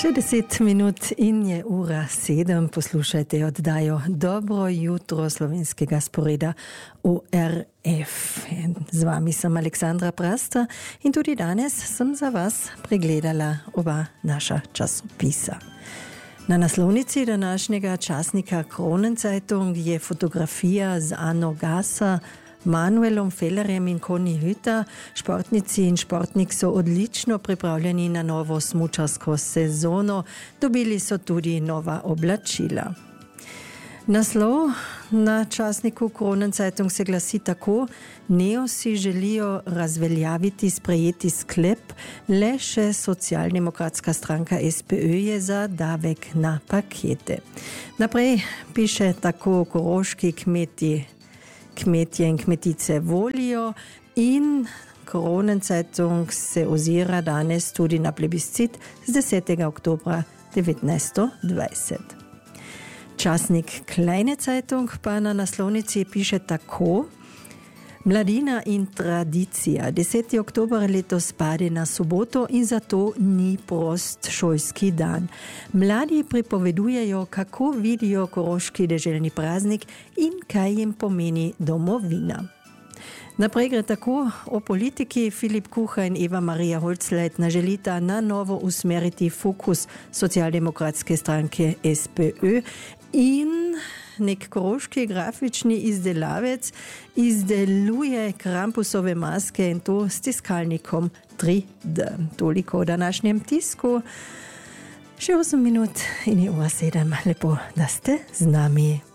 60 minut in je ura 7. Poslušajte oddajo Dobro jutro slovenskega sporeda ORF. Z vami sem Aleksandra Prasta in tudi danes sem za vas pregledala oba naša časopisa. Na naslovnici današnjega časnika Kronenzeitung je fotografija z Anno Gasser, Manuelom Fellerjem in Conny Hütter. Športnici in športnik so odlično pripravljeni na novo smučarsko sezono. Dobili so tudi nova oblačila. Naslov na časniku Kronenzeitung se glasi tako: Neosi želijo razveljaviti sprejeti sklep, le še socialdemokratska stranka SPÖ je za davek na pakete. Naprej piše tako: koroški kmetje in kmetice volijo, in Kronenzeitung se ozira danes tudi na plebiscit z 10. oktobra 1920. Časnik Kleine Zeitung pa na naslovnici piše tako: Mladina in tradicija. 10. oktober letos pade na soboto in zato ni prost šolski dan. Mladi pripovedujejo, kako vidijo koroški deželni praznik in kaj jim pomeni domovina. Naprej gre tako o politiki. Filip Kuha in Eva Marija Holzleitner želita na novo usmeriti fokus socialdemokratske stranke SPÖ in nek koroški grafični izdelavec izdeluje krampusove maske in to s tiskalnikom 3D. Toliko o današnjem tisku. Še 8 minut in je ura 7. Lepo, da ste z nami.